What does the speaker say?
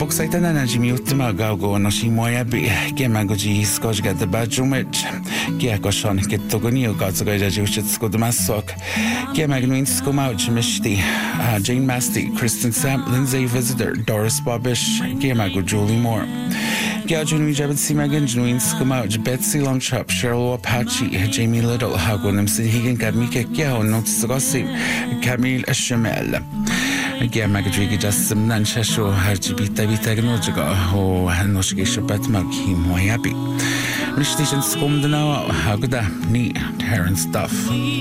Boksaitana na Jimmy Utma Gago no Shimoyabi, Gemagoji Scotch get the Bajumich, Giakoshon get Togonio Gotsuga Jushitsko the Masok, Gemagnuin Skumauch Mishti, Jane Masty, Kristen Sam, Lindsay Visitor, Doris Bobish, Gemago Julie Moore. Gajun Jabit Simagan, Juin Skumauch, Betsy Longchop, Cheryl Apache, Jamie Little, Hagunum Sihigan Gamika Gao, Notsugosi, Camille Shamel. Again, Magadriga just some Nanchasho, Harjibita Vitagnojaga, who Hanoshki Shabat Maki Moyabi. Rishtish and Skum the now, Hagda, Ni, Terran stuff.